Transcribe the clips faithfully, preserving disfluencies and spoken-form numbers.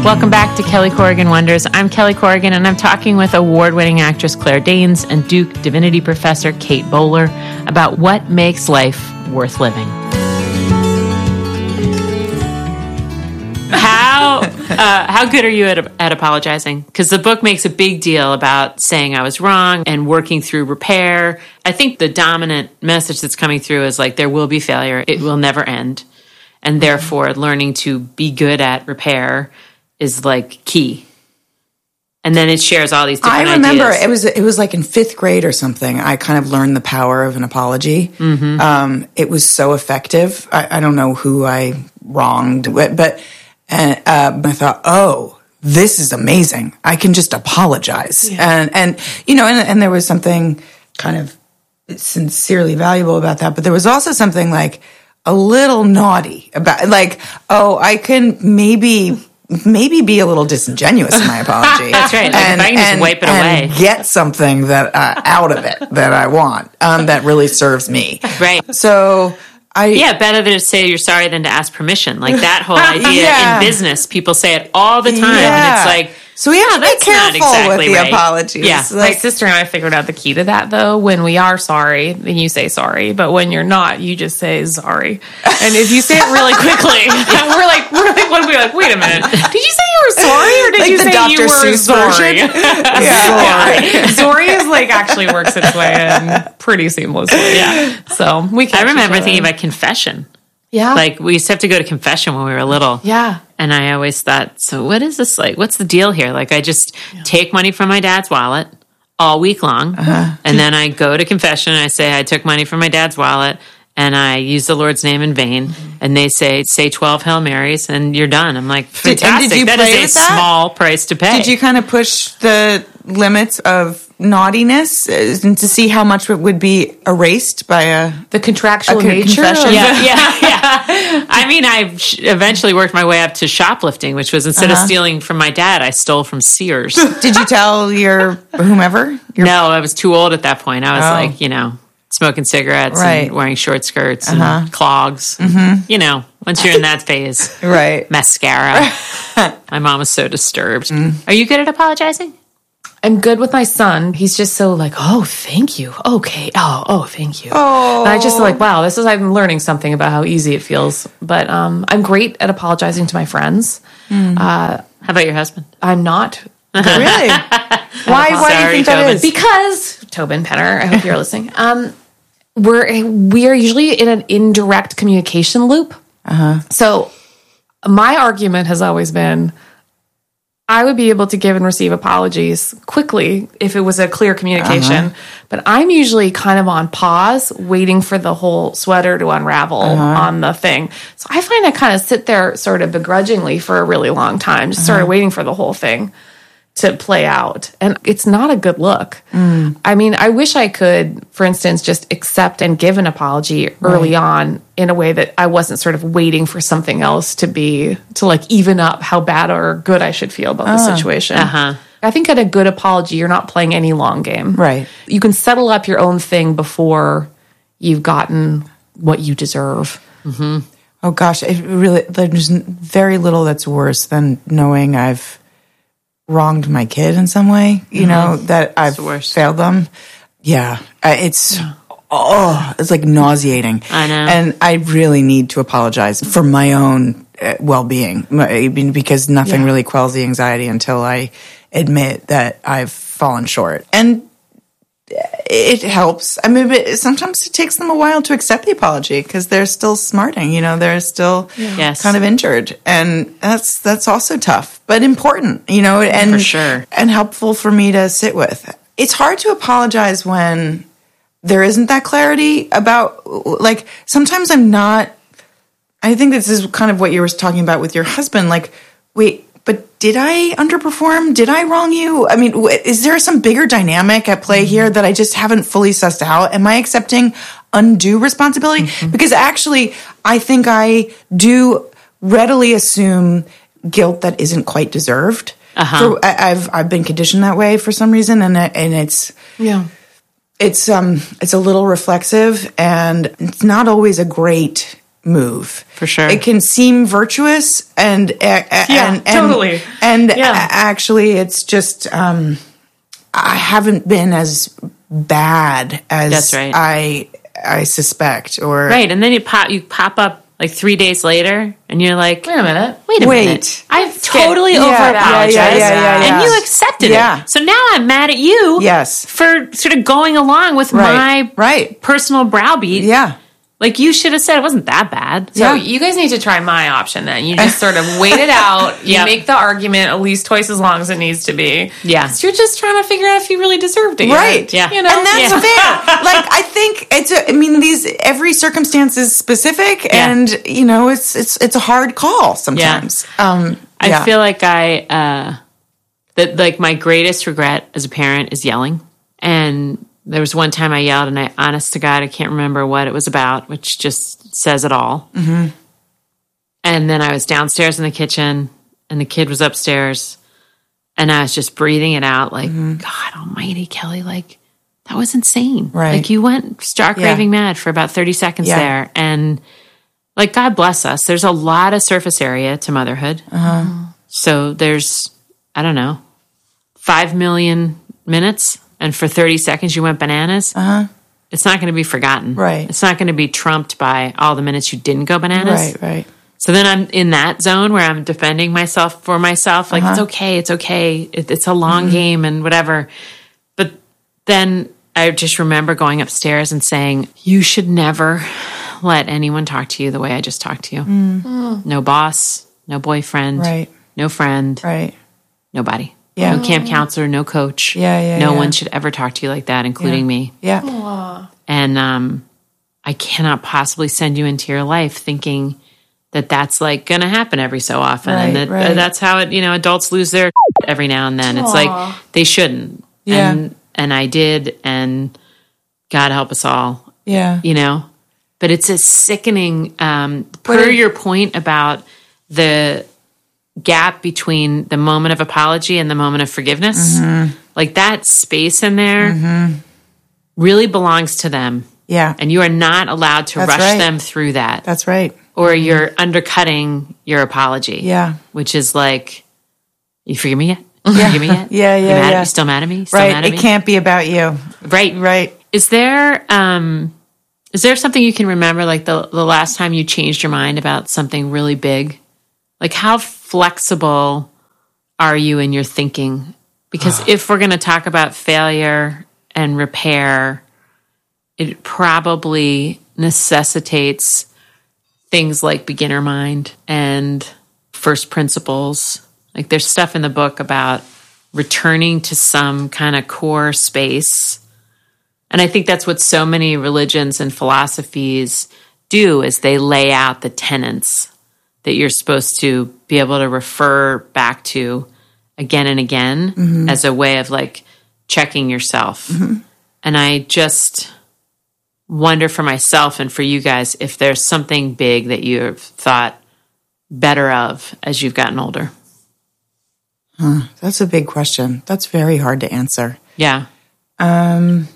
Welcome back to Kelly Corrigan Wonders. I'm Kelly Corrigan, and I'm talking with award-winning actress Claire Danes and Duke Divinity Professor Kate Bowler about what makes life worth living. How uh, how good are you at, at apologizing? Because the book makes a big deal about saying I was wrong and working through repair. I think the dominant message that's coming through is like there will be failure. It will never end. And therefore, learning to be good at repair is like key. And then it shares all these different ideas. I remember ideas. it was it was like in fifth grade or something. I kind of learned the power of an apology. Mm-hmm. Um, it was so effective. I, I don't know who I wronged, but, but uh, I thought, oh, this is amazing. I can just apologize. Yeah. And, and, you know, and, and there was something kind of sincerely valuable about that. But there was also something like a little naughty about, like, oh, I can maybe... maybe be a little disingenuous in my apology. That's right. Like and, if I can just and, wipe it and away. Get something that uh, out of it that I want, um, that really serves me. Right. So I... Yeah, better to say you're sorry than to ask permission. Like that whole idea yeah. in business, people say it all the time. Yeah. And it's like... So we have oh, to be careful exactly with the right. apologies. Yeah. Like, my sister and I figured out the key to that, though. When we are sorry, then you say sorry. But when you're not, you just say sorry. And if you say it really quickly, we're like, we're like, what are we like? Wait a minute. Did you say you were sorry, or did like you the say Doctor you were Seuss sorry? yeah. yeah. Sorry is like actually works its way in pretty seamlessly. Yeah. So we. I remember thinking about confession. Yeah. Like, we used to have to go to confession when we were little. Yeah. And I always thought, so what is this like? What's the deal here? Like, I just yeah. take money from my dad's wallet all week long. Uh-huh. And then I go to confession and I say, I took money from my dad's wallet and I use the Lord's name in vain. Mm-hmm. And they say, say twelve Hail Marys and you're done. I'm like, fantastic. Did, did you that play is a with that? small price to pay. Did you kind of push the limits of naughtiness and to see how much it would be erased by a the contractual a nature? Confession? Yeah, yeah, yeah. I mean, I eventually worked my way up to shoplifting, which was instead uh-huh. of stealing from my dad, I stole from Sears. Did you tell your whomever? Your... No, I was too old at that point. I was oh. like, you know, smoking cigarettes right. and wearing short skirts uh-huh. and clogs. Mm-hmm. You know, once you're in that phase. Right. Mascara. My mom was so disturbed. Mm. Are you good at apologizing? I'm good with my son. He's just so like, oh, thank you. Okay. Oh, oh, thank you. Oh. And I just like, wow, this is, I'm learning something about how easy it feels. But um, I'm great at apologizing to my friends. Mm. Uh, How about your husband? I'm not. Really? why why do you think that Tobin. is? Because, Tobin Penner, I hope you're listening. Um, we're, we are usually in an indirect communication loop. Uh-huh. So my argument has always been, I would be able to give and receive apologies quickly if it was a clear communication. Uh-huh. But I'm usually kind of on pause, waiting for the whole sweater to unravel uh-huh. on the thing. So I find I kind of sit there sort of begrudgingly for a really long time, just uh-huh. sort of waiting for the whole thing to play out. And it's not a good look. Mm. I mean, I wish I could, for instance, just accept and give an apology early right. on in a way that I wasn't sort of waiting for something else to be, to like even up how bad or good I should feel about uh, the situation. Uh-huh. I think at a good apology, you're not playing any long game. Right. You can settle up your own thing before you've gotten what you deserve. Mm-hmm. Oh gosh, it really, there's very little that's worse than knowing I've wronged my kid in some way, you mm-hmm. know, that I've failed them. Yeah. Uh, it's, yeah. oh, it's like nauseating. I know. And I really need to apologize for my own uh, well-being, because nothing yeah. really quells the anxiety until I admit that I've fallen short. And it helps. I mean, but sometimes it takes them a while to accept the apology because they're still smarting, you know, they're still yes. kind of injured. And that's that's also tough, but important, you know, and for sure. and helpful for me to sit with. It's hard to apologize when there isn't that clarity about, like, sometimes I'm not, I think this is kind of what you were talking about with your husband, like, wait, but did I underperform? Did I wrong you? I mean, is there some bigger dynamic at play here that I just haven't fully sussed out? Am I accepting undue responsibility? Mm-hmm. Because actually, I think I do readily assume guilt that isn't quite deserved. Uh-huh. For, I, I've I've been conditioned that way for some reason, and and it's yeah, it's um it's a little reflexive, and it's not always a great move. For sure. It can seem virtuous and, uh, Yeah, and, and totally. And Yeah. a- actually it's just, um, I haven't been as bad as That's right. I, I suspect or. Right. And then you pop, you pop up like three days later and you're like, Wait a minute. wait a Wait. minute. I've totally Yeah, over yeah, apologized yeah, yeah, yeah, and yeah. you accepted Yeah. it. So now I'm mad at you Yes. for sort of going along with Right. my Right. personal browbeat. Yeah. Like you should have said it wasn't that bad. So Yeah. you guys need to try my option then. You just sort of wait it out. You Yep. make the argument at least twice as long as it needs to be. Yeah. 'Cause you're just trying to figure out if you really deserved it. Right. Yeah. You know? And that's Yeah. fair. Like I think it's a, I mean these every circumstance is specific Yeah. and you know it's it's it's a hard call sometimes. Um I yeah. feel like I, uh, that like my greatest regret as a parent is yelling. And there was one time I yelled and I, honest to God, I can't remember what it was about, which just says it all. Mm-hmm. And then I was downstairs in the kitchen and the kid was upstairs and I was just breathing it out like, Mm-hmm. God almighty, Kelly, like that was insane. Right. Like you went stark Yeah. raving mad for about thirty seconds Yeah. there. And like, God bless us. There's a lot of surface area to motherhood. Uh-huh. So there's, I don't know, five million minutes. And for thirty seconds, you went bananas. Uh-huh. It's not going to be forgotten. Right. It's not going to be trumped by all the minutes you didn't go bananas. Right, right. So then I'm in that zone where I'm defending myself for myself. Like, Uh-huh. it's okay. It's okay. It, it's a long Mm-hmm. game and whatever. But then I just remember going upstairs and saying, you should never let anyone talk to you the way I just talked to you. Mm. No boss, no boyfriend, Right. no friend, Right. nobody. Yeah. No camp counselor, no coach. Yeah, yeah, No yeah. one should ever talk to you like that, including me. Yeah. And um, I cannot possibly send you into your life thinking that that's like going to happen every so often, and Right, that right. uh, that's how it. You know, adults lose their every now and then. It's like they shouldn't. Yeah. And and I did, and God help us all. Yeah. You know, but it's a sickening. Um, per it- your point about the gap between the moment of apology and the moment of forgiveness, Mm-hmm. like that space in there really belongs to them. Yeah. And you are not allowed to That's rush right. them through that, That's right. or you're undercutting your apology. Yeah. Which is like, you forgive me yet? You forgive me yet? Yeah, You yeah, mad, yeah. You still mad at me? Still Right. mad at It me? can't be about you. Right. Right. Is there um is there something you can remember, like the the last time you changed your mind about something really big? Like how flexible are you in your thinking? Because if we're going to talk about failure and repair, it probably necessitates things like beginner mind and first principles. Like there's stuff in the book about returning to some kind of core space. And I think that's what so many religions and philosophies do, is they lay out the tenets that you're supposed to be able to refer back to again and again Mm-hmm. as a way of like checking yourself. Mm-hmm. And I just wonder for myself and for you guys if there's something big that you've thought better of as you've gotten older. That's a big question. That's very hard to answer. Yeah. Um,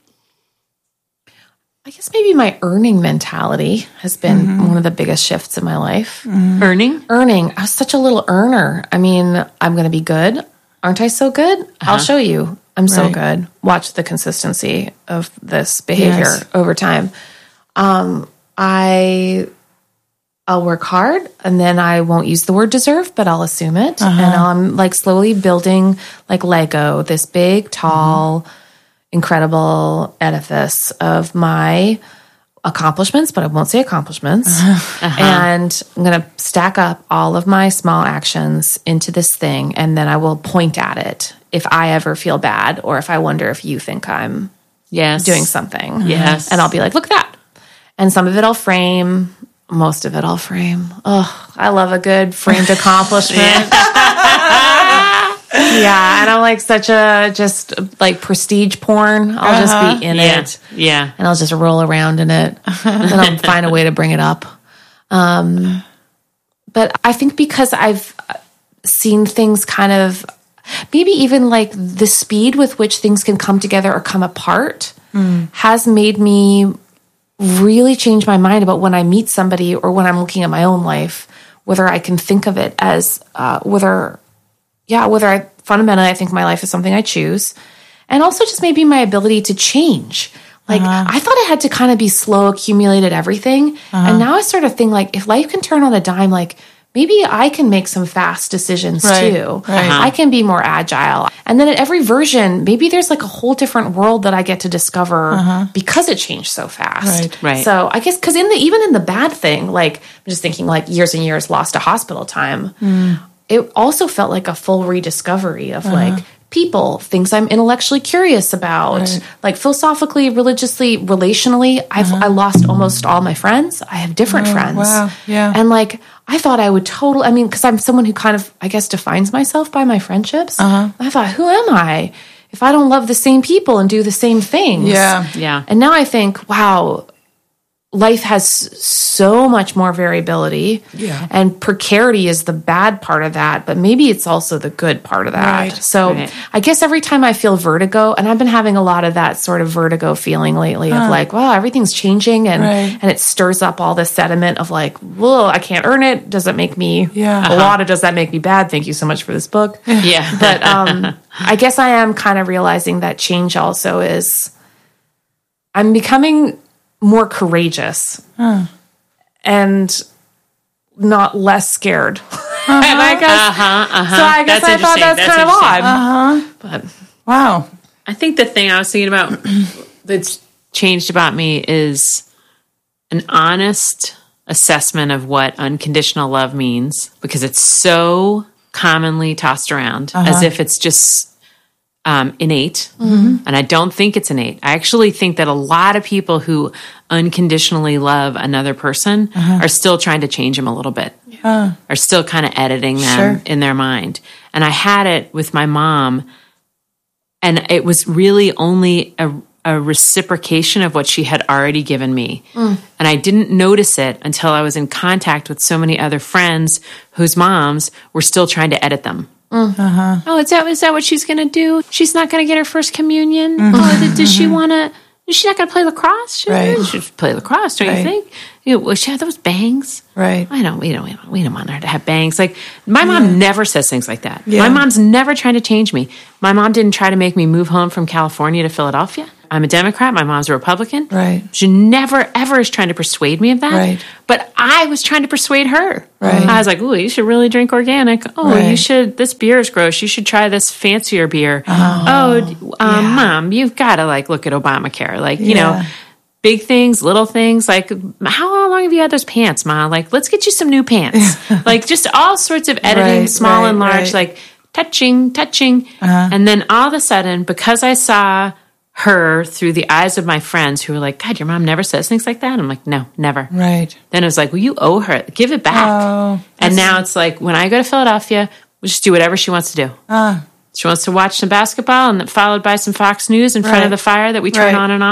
I guess maybe my earning mentality has been Mm-hmm. one of the biggest shifts in my life. Earning? Earning. I was such a little earner. I mean, I'm going to be good. Aren't I so good? I'll show you. I'm so Right. good. Watch the consistency of this behavior Yes. over time. Um, I I'll work hard, and then I won't use the word deserve, but I'll assume it. And I'm like slowly building like Lego, this big, tall, incredible edifice of my accomplishments, but I won't say accomplishments. And I'm going to stack up all of my small actions into this thing, and then I will point at it if I ever feel bad, or if I wonder if you think I'm Yes. doing something. Yes. And I'll be like, look at that. And some of it I'll frame. Most of it I'll frame. Oh, I love a good framed accomplishment. Yeah. And I'm like such a just like prestige porn. I'll just be in Yeah. it, Yeah. and I'll just roll around in it, and then I'll find a way to bring it up. Um, but I think because I've seen things kind of, maybe even like the speed with which things can come together or come apart has made me really changed my mind about when I meet somebody or when I'm looking at my own life, whether I can think of it as, uh, whether, yeah, whether I fundamentally, I think my life is something I choose. And also just maybe my ability to change. Like, uh-huh. I thought I had to kind of be slow, accumulated everything. Uh-huh. And now I sort of think, like, if life can turn on a dime, like, maybe I can make some fast decisions right. too. Right. I can be more agile. And then at every version, maybe there's like a whole different world that I get to discover uh-huh. because it changed so fast. Right. Right. So I guess, because in the even in the bad thing, like, I'm just thinking, like, years and years lost to hospital time, mm. it also felt like a full rediscovery of, uh-huh. like, people, things I'm intellectually curious about, right. like philosophically, religiously, relationally. I've uh-huh. I lost almost all my friends. I have different oh, friends. Wow. Yeah. And like, I thought I would totally, I mean, because I'm someone who kind of, I guess, defines myself by my friendships. Uh-huh. I thought, who am I if I don't love the same people and do the same things? Yeah. Yeah. And now I think, wow, life has so much more variability. Yeah. And precarity is the bad part of that, but maybe it's also the good part of that. Right. So right. I guess every time I feel vertigo, and I've been having a lot of that sort of vertigo feeling lately huh. of like, wow, everything's changing, and right. and it stirs up all this sediment of like, whoa, I can't earn it. Does that make me yeah. a uh-huh. lot of does that make me bad? Thank you so much for this book. Yeah. But um, I guess I am kind of realizing that change also is, I'm becoming more courageous huh. and not less scared. Uh-huh. And I guess, uh-huh, uh-huh. so I guess That's I thought that's, that's kind of odd. Uh-huh. But wow. I think the thing I was thinking about that's changed about me is an honest assessment of what unconditional love means, because it's so commonly tossed around uh-huh. as if it's just Um, innate, mm-hmm. and I don't think it's innate. I actually think that a lot of people who unconditionally love another person uh-huh. are still trying to change them a little bit, uh, are still kind of editing them sure. in their mind. And I had it with my mom, and it was really only a, a reciprocation of what she had already given me. Mm. And I didn't notice it until I was in contact with so many other friends whose moms were still trying to edit them. Uh-huh. Oh, is that is that what she's going to do? She's not going to get her first communion. Mm-hmm. Oh, does she want to? She's not going to play lacrosse. She right. should play lacrosse, don't right. you think? You know, well, she had those bangs. Right. I don't. We don't. We don't, we don't want her to have bangs. Like my mom yeah. never says things like that. Yeah. My mom's never trying to change me. My mom didn't try to make me move home from California to Philadelphia. I'm a Democrat. My mom's a Republican. Right. She never, ever is trying to persuade me of that. Right. But I was trying to persuade her. Right. I was like, ooh, you should really drink organic. Oh, right. you should, this beer is gross. You should try this fancier beer. Oh, oh um, yeah. Mom, you've got to like look at Obamacare. Like, you yeah. know, big things, little things. Like, how long have you had those pants, Ma? Like, let's get you some new pants. Like, just all sorts of editing, right, small right, and large, right. like touching, touching. Uh-huh. And then all of a sudden, because I saw her through the eyes of my friends who were like, God, your mom never says things like that. I'm like, no, never. Right. Then it was like, well, you owe her. Give it back. Oh, and now it's like, when I go to Philadelphia, we'll just do whatever she wants to do. Uh, She wants to watch some basketball and followed by some Fox News in front right. of the fire that we turn right. on and off.